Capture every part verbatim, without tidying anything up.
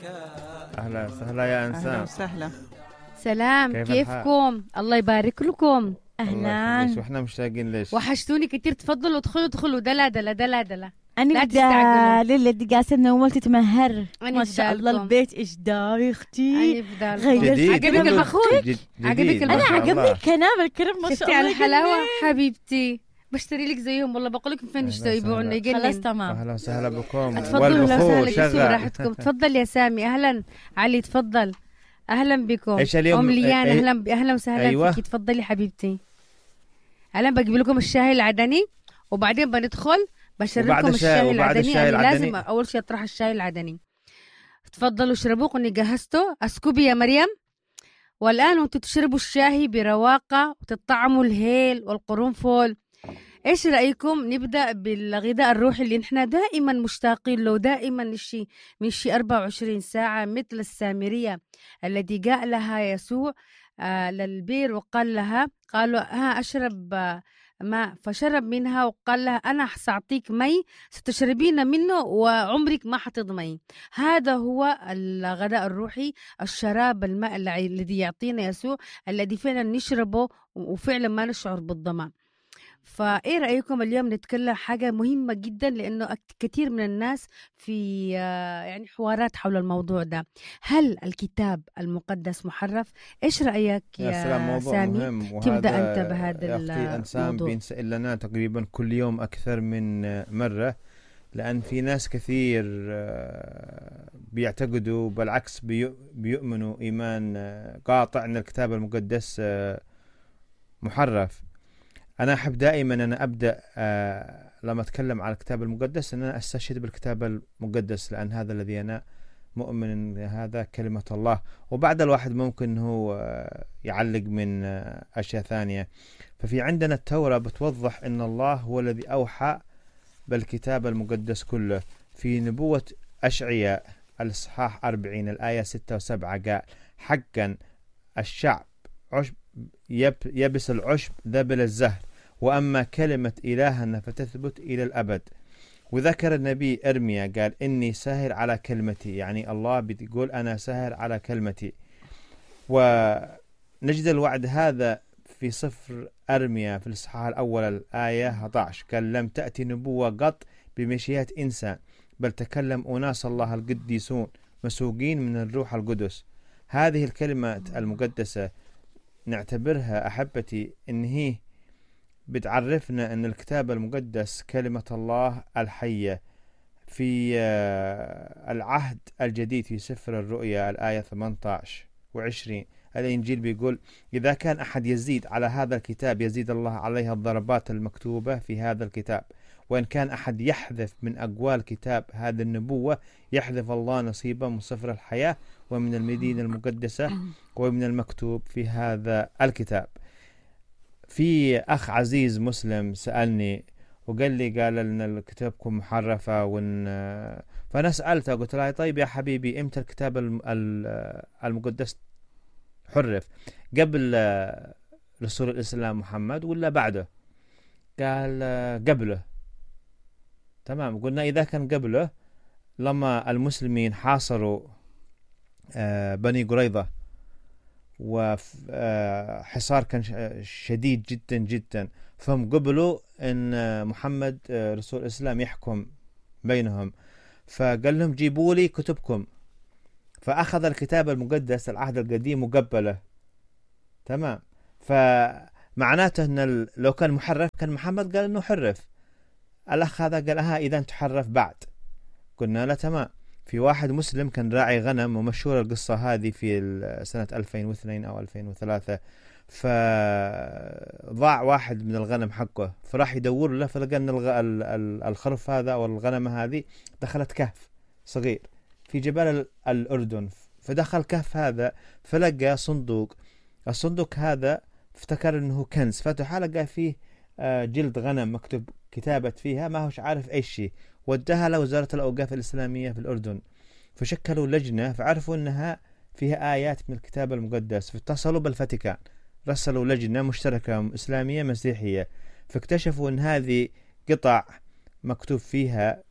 أهلا وسهلا يا أهلا إنسان. وسهلا. سلام، كيف كيفكم؟ الله يبارك لكم. الله أهلا، يخليك، واحنا مشتاقين ليش. وحشتوني كتير. تفضلوا ادخلوا ادخلوا. دلا دلا دلا دلا. أنا لا بدأ تستعجلوا. ليلة دي قاسة نومل تتمهر. أنا ما شاء الله بدالكم. البيت إيش دار يا أختي. أنا بدالكم. غيرت جديد عجبك كله البخور؟ جديد- عجبك جديد، ما البخور؟ شاء أنا عجبني الله. الكناب الكرم ما شاء شفتي الله. على الحلاوة يجنن. حبيبتي؟ بشتري لك زيهم والله. بقول لكم فين أهلا يشتروا يبيعوا لنا وسهلا. خلاص يجنن. تمام. أهلا وسهلا بكم. تفضلوا لو والبخور سهلا جلسوا شغال. براحتكم. تفضل يا سامي. أهلا علي، تفضل. أهلا بكم. إيش اليوم؟ أم ليان، إيه- أهلا ب- أهلا وسهلا أيوة. فيكي. تفضلي حبيبتي. أهلا. بجيب لكم الشاي العدني وبعدين بندخل بشربكم وبعد الشاي- الشاي وبعد العدني. الشاي يعني العدني. لازم أول شيء أطرح الشاي العدني. تفضلوا اشربوه. اني جهزته. اسكبي يا مريم. والآن وانتم تشربوا الشاي برواقة وتطعموا الهيل والقرنفل. ايش رأيكم نبدأ بالغذاء الروحي اللي نحن دائما مشتاقين له، دائما الشيء من شيء أربعة وعشرين ساعة، مثل السامرية الذي جاء لها يسوع آه للبير وقال لها، قالوا ها أشرب آه ماء، فشرب منها وقال لها أنا سأعطيك مي ستشربين منه وعمرك ما حتضمي. هذا هو الغذاء الروحي، الشراب، الماء الذي يعطينا يسوع، الذي فعلا نشربه وفعلا ما نشعر بالظمأ. فايه رايكم اليوم نتكلم حاجه مهمه جدا، لانه كثير من الناس في يعني حوارات حول الموضوع ده. هل الكتاب المقدس محرف؟ ايش رايك يا, يا سلام، موضوع سامي؟ مهم. تبدا وهذا انت بهذا يا أختي إنسان الموضوع. بينسأل لنا تقريبا كل يوم أكثر من مرة، لأن في ناس كثير بيعتقدوا بالعكس، بيؤمنوا إيمان قاطع أن الكتاب المقدس محرف. أنا أحب دائما أنا أبدأ آه لما أتكلم عن الكتاب المقدس أن أنا أستشهد بالكتاب المقدس، لأن هذا الذي أنا مؤمن أن هذا كلمة الله. وبعد الواحد ممكن هو آه يعلق من آه أشياء ثانية. ففي عندنا التوراة بتوضح أن الله هو الذي أوحى بالكتاب المقدس كله. في نبوة أشعياء الإصحاح أربعين الآية ستة وسبعة قال حقا الشعب عشب يب يبس العشب ذبل الزهر، وأما كلمة إلهنا فتثبت إلى الأبد. وذكر النبي إرميا قال إني ساهر على كلمتي، يعني الله بيقول أنا ساهر على كلمتي. ونجد الوعد هذا في سفر أرميا في الإصحاح الأول الآية أحد عشر قال لم تأتي نبوة قط بمشيئة إنسان، بل تكلم أناس الله القديسون مسوقين من الروح القدس. هذه الكلمة المقدسة نعتبرها أحبتي إن هي بتعرفنا أن الكتاب المقدس كلمة الله الحية. في العهد الجديد في سفر الرؤيا الآية ثمانية عشر وعشرين الإنجيل بيقول إذا كان أحد يزيد على هذا الكتاب يزيد الله عليها الضربات المكتوبة في هذا الكتاب، وإن كان أحد يحذف من أقوال كتاب هذه النبوة يحذف الله نصيبه من سفر الحياة ومن المدينة المقدسة ومن المكتوب في هذا الكتاب. في أخ عزيز مسلم سألني وقال لي قال لنا كتابكم محرفة ون... فأنا سألته قلت له طيب يا حبيبي إمتى الكتاب المقدس حرف؟ قبل رسول الإسلام محمد ولا بعده؟ قال قبله. تمام. قلنا إذا كان قبله لما المسلمين حاصروا بني قريظة وحصار كان شديد جدا جدا، فهم قبلوا أن محمد رسول الإسلام يحكم بينهم، فقال لهم جيبوا لي كتبكم، فأخذ الكتاب المقدس العهد القديم وقبله. تمام. فمعناته أن لو كان محرف كان محمد قال أنه حرف. الأخ هذا قال ها إذا تحرف بعد. قلنا لا تمام. في واحد مسلم كان راعي غنم، ومشهورة القصة هذه في سنة ألفين واثنين أو ألفين وثلاثة، فضاع واحد من الغنم حقه، فراح يدور له فلقى أن الخرف هذا أو الغنمة هذه دخلت كهف صغير في جبال الأردن. فدخل كهف هذا فلقى صندوق. الصندوق هذا افتكر أنه كنز، فتح لقى فيه جلد غنم مكتوب كتابة فيها ما هوش عارف أي شيء، ودها لوزارة الأوقاف الإسلامية في الأردن، فشكلوا لجنة فعرفوا أنها فيها آيات من الكتاب المقدس، فاتصلوا بالفاتيكان رسلوا لجنة مشتركة إسلامية مسيحية، فاكتشفوا أن هذه قطع مكتوب فيها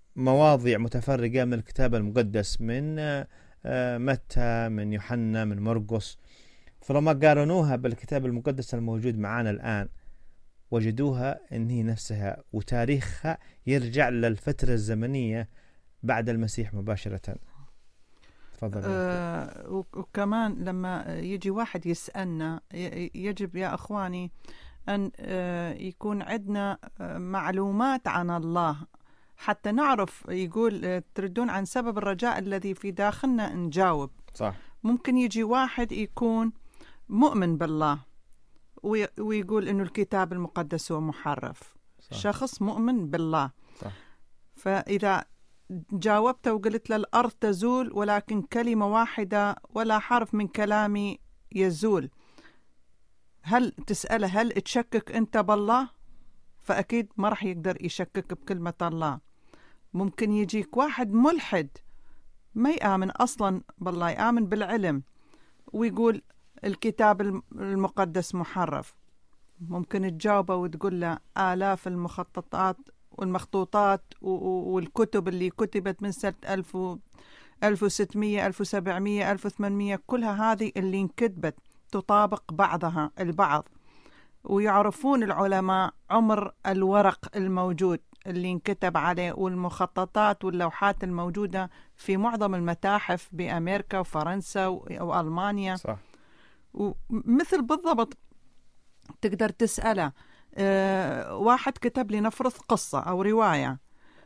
مواضيع متفرقة من الكتاب المقدس، من متى، من يوحنا، من مرقس. فلما قارنوها بالكتاب المقدس الموجود معنا الآن وجدوها إن هي نفسها، وتاريخها يرجع للفترة الزمنية بعد المسيح مباشرة. تفضل. آه وكمان لما يجي واحد يسألنا، يجب يا أخواني أن آه يكون عندنا آه معلومات عن الله حتى نعرف. يقول آه تردون عن سبب الرجاء الذي في داخلنا نجاوب. صح. ممكن يجي واحد يكون مؤمن بالله ويقول إنه الكتاب المقدس هو محرف. صح. شخص مؤمن بالله. صح. فإذا جاوبته وقلت له الأرض تزول ولكن كلمة واحدة ولا حرف من كلامي يزول، هل تسأله هل تشكك أنت بالله؟ فأكيد ما رح يقدر يشكك بكلمة الله. ممكن يجيك واحد ملحد ما يآمن أصلا بالله، يآمن بالعلم، ويقول الكتاب المقدس محرف. ممكن تجاوبه وتقول له آلاف المخططات والمخطوطات والكتب اللي كتبت من سنة ألف وستمية ألف وسبعمية ألف وثمانمية، كلها هذه اللي انكتبت تطابق بعضها البعض. ويعرفون العلماء عمر الورق الموجود اللي انكتب عليه والمخططات واللوحات الموجودة في معظم المتاحف بأمريكا وفرنسا وألمانيا. صح. ومثل بالضبط تقدر تسأله أه واحد كتب لي نفرض قصة أو رواية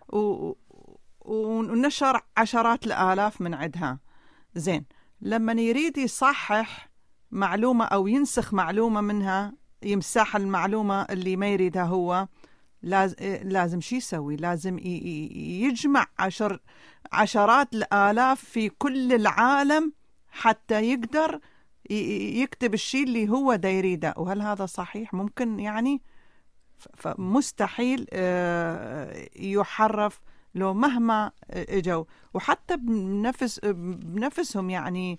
ونشر عشرات الآلاف من عدها. زين، لما يريد يصحح معلومة أو ينسخ معلومة منها، يمسح المعلومة اللي ما يريدها هو، لازم شي يسوي؟ لازم يجمع عشر عشرات الآلاف في كل العالم حتى يقدر يكتب الشيء اللي هو دا يريده. وهل هذا صحيح؟ ممكن يعني؟ فمستحيل يحرف لو مهما اجوا. وحتى بنفس بنفسهم يعني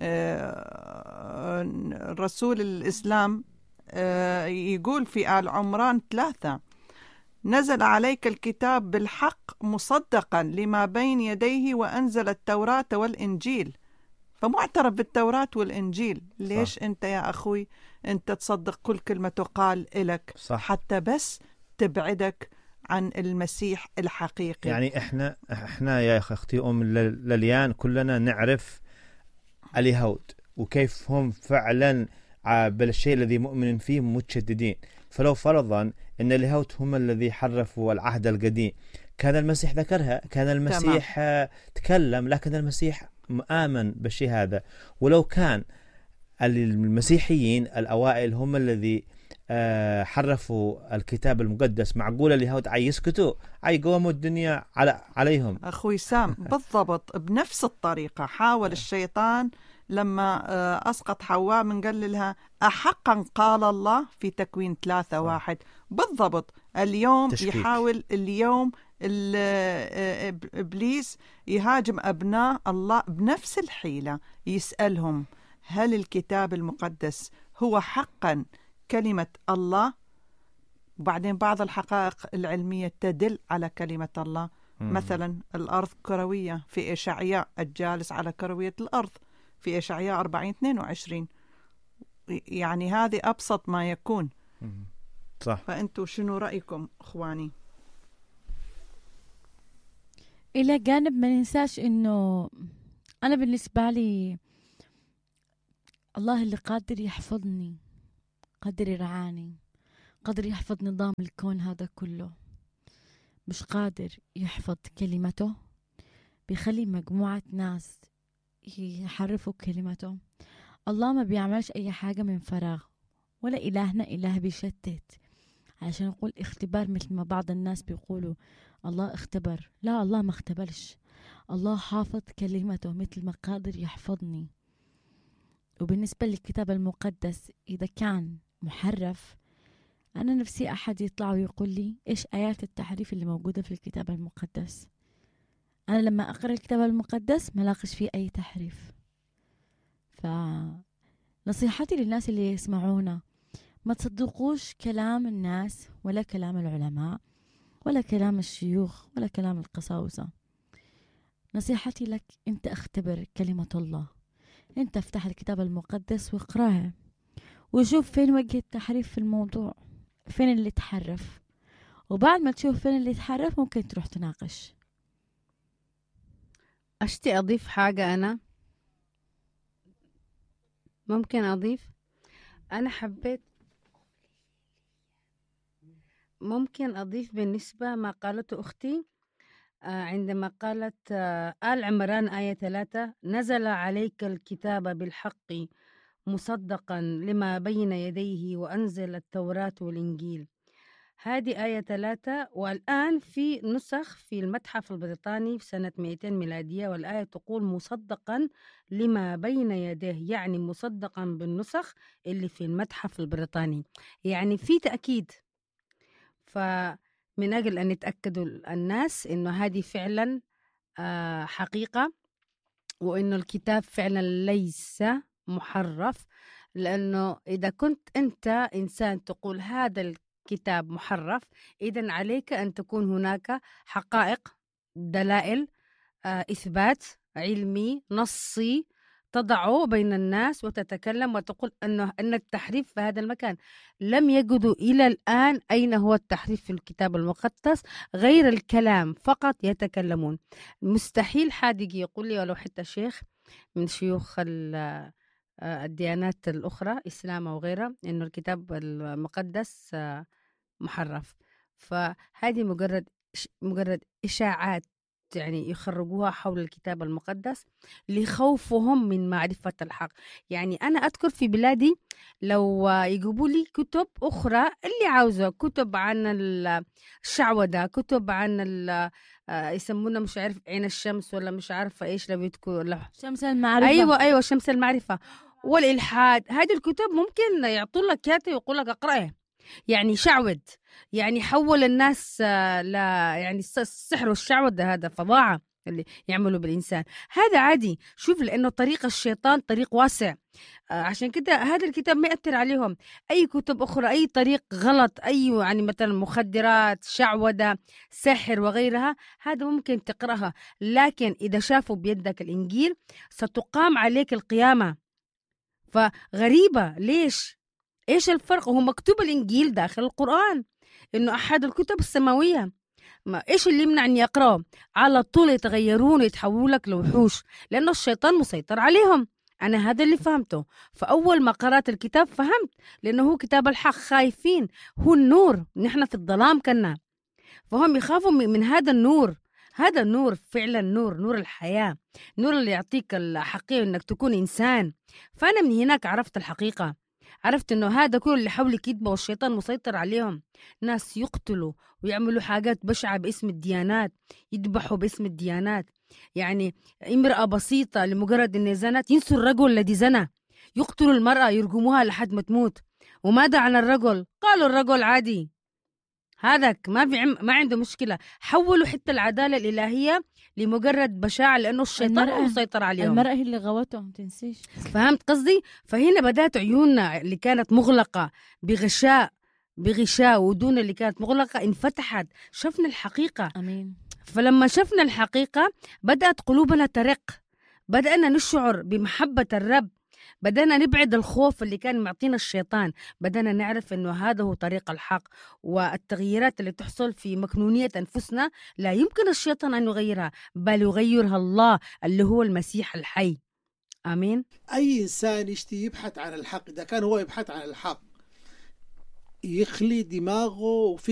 رسول الإسلام يقول في آل عمران ثلاثة: نزل عليك الكتاب بالحق مصدقا لما بين يديه وأنزل التوراة والإنجيل. فمعترف بالتوراة والإنجيل. ليش صح. أنت يا أخوي أنت تصدق كل كلمة تقال إلك؟ صح. حتى بس تبعدك عن المسيح الحقيقي. يعني إحنا إحنا يا أختي أم لليان كلنا نعرف اليهود وكيف هم فعلا بالشيء الذي مؤمن فيه متشددين. فلو فرضا أن اليهود هم الذي حرفوا العهد القديم، كان المسيح ذكرها، كان المسيح تمام. تكلم، لكن المسيح آمن بالشيء هذا. ولو كان المسيحيين الأوائل هم الذي حرفوا الكتاب المقدس، معقول اليهود عيسكتوا عيقوموا الدنيا على عليهم؟ أخوي سام بالضبط بنفس الطريقة حاول الشيطان لما أسقط حواء من قال لها أحقا قال الله في تكوين ثلاثة واحد. بالضبط اليوم تشكيك. يحاول اليوم إبليس يهاجم أبناء الله بنفس الحيلة، يسألهم هل الكتاب المقدس هو حقا كلمة الله؟ وبعدين بعض الحقائق العلمية تدل على كلمة الله. مم. مثلا الأرض كروية في إشعياء، الجالس على كروية الأرض في إشعياء أربعين اثنين وعشرين. يعني هذه أبسط ما يكون. مم. صح. فأنتوا شنو رأيكم أخواني؟ إلى جانب ما ننساش إنه أنا بالنسبة لي الله اللي قادر يحفظني، قادر يرعاني، قادر يحفظ نظام الكون هذا كله. مش قادر يحفظ كلمته، بيخلي مجموعة ناس يحرفوا كلمته. الله ما بيعملش أي حاجة من فراغ، ولا إلهنا إله بيشتت عشان نقول اختبار مثل ما بعض الناس بيقولوا الله اختبر. لا، الله ما اختبرش، الله حافظ كلمته مثل ما قادر يحفظني. وبالنسبة للكتاب المقدس إذا كان محرف، أنا نفسي أحد يطلع ويقول لي إيش آيات التحريف اللي موجودة في الكتاب المقدس. أنا لما أقرأ الكتاب المقدس ما لاقش فيه أي تحريف. فنصيحتي للناس اللي يسمعونا، ما تصدقوش كلام الناس ولا كلام العلماء، ولا كلام الشيوخ ولا كلام القساوسة. نصيحتي لك أنت اختبر كلمة الله، أنت افتح الكتاب المقدس واقرأها وشوف فين وجه التحريف في الموضوع، فين اللي تحرف، وبعد ما تشوف فين اللي تحرف ممكن تروح تناقش. أشتي أضيف حاجة، أنا ممكن أضيف. أنا حبيت ممكن أضيف بالنسبة ما قالته أختي عندما قالت آل عمران آية ثلاثة: نزل عليك الكتاب بالحق مصدقا لما بين يديه وأنزل التوراة والإنجيل. هذه آية ثلاثة، والآن في نسخ في المتحف البريطاني في سنة مئتين ميلادية، والآية تقول مصدقا لما بين يديه، يعني مصدقا بالنسخ اللي في المتحف البريطاني، يعني في تأكيد. فمن أجل أن يتأكدوا الناس إنه هذه فعلا حقيقة، وإنه الكتاب فعلا ليس محرف، لأنه إذا كنت أنت إنسان تقول هذا الكتاب محرف، إذن عليك أن تكون هناك حقائق، دلائل، إثبات علمي نصي تضعه بين الناس وتتكلم وتقول أنه أن التحريف في هذا المكان. لم يجدوا إلى الآن أين هو التحريف في الكتاب المقدس غير الكلام فقط يتكلمون. مستحيل حد يجي يقول لي ولو حتى شيخ من شيوخ الديانات الأخرى إسلام أو غيرها إنه الكتاب المقدس محرف. فهذه مجرد مجرد إشاعات يعني يخرجوها حول الكتاب المقدس لخوفهم من معرفة الحق. يعني أنا أذكر في بلادي لو يجيبوا لي كتب أخرى اللي عاوزة، كتب عن الشعوذة، كتب عن يسمونه مش عارف عين الشمس ولا مش عارفة إيش، لو يذكر شمس المعرفة. أيوة أيوة شمس المعرفة والإلحاد. هذه الكتب ممكن يعطوا لك كاتب ويقول لك أقرأه، يعني شعوذ، يعني حول الناس ل يعني السحر والشعوذة، هذا فظاعة اللي يعملوا بالإنسان. هذا عادي، شوف، لأنه طريق الشيطان طريق واسع، عشان كده هذا الكتاب ما يأثر عليهم. أي كتب أخرى، أي طريق غلط، أي يعني مثلا مخدرات، شعوذة، سحر وغيرها، هذا ممكن تقرأها، لكن إذا شافوا بيدك الإنجيل ستقام عليك القيامة. فغريبة، ليش؟ إيش الفرق؟ هو مكتوب الإنجيل داخل القرآن إنه أحد الكتب السماوية، ما إيش اللي يمنع أن يقرأوا؟ على طول يتغيرون ويتحولوا لك لوحوش، لأنه الشيطان مسيطر عليهم. أنا هذا اللي فهمته. فأول ما قرأت الكتاب فهمت، لأنه هو كتاب الحق، خايفين، هو النور، نحن في الظلام كنا، فهم يخافوا من هذا النور. هذا النور فعلا نور، نور الحياة، نور اللي يعطيك الحقيقة إنك تكون إنسان. فأنا من هناك عرفت الحقيقة، عرفت إنه هذا كل اللي حولك كذبة والشيطان مسيطر عليهم. ناس يقتلوا ويعملوا حاجات بشعة باسم الديانات، يذبحوا باسم الديانات. يعني امرأة بسيطة لمجرد إن زنت ينسوا الرجل الذي زنى، يقتلوا المرأة يرجموها لحد ما تموت. وماذا عن الرجل؟ قالوا الرجل عادي، هذاك ما في عم... ما عنده مشكلة. حولوا حتى العدالة الإلهية لمجرد بشاعة، لأنه الشيطان مسيطر عليهم. المرأة هي اللي غوتهم، تنسيش. فهمت قصدي؟ فهنا بدأت عيوننا اللي كانت مغلقة بغشاء بغشاء ودون اللي كانت مغلقة انفتحت، شفنا الحقيقة. أمين. فلما شفنا الحقيقة بدأت قلوبنا ترق، بدأنا نشعر بمحبة الرب، بدأنا نبعد الخوف اللي كان معطينا الشيطان، بدأنا نعرف أنه هذا هو طريق الحق. والتغييرات اللي تحصل في مكنونية أنفسنا لا يمكن الشيطان أن يغيرها، بل يغيرها الله اللي هو المسيح الحي. آمين. أي إنسان يشتي يبحث عن الحق، إذا كان هو يبحث عن الحق يخلي دماغه وفكره